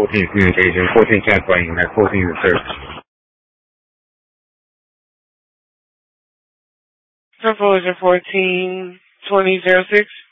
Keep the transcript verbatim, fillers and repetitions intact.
fourteen communication, fourteen translating, that's fourteen is search. Proposal fourteen twenty zero six.